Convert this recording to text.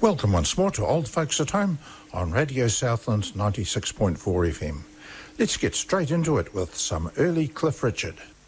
Welcome once more to Old Folks at Home on Radio Southland 96.4 FM. Let's get straight into it with some early Cliff Richard.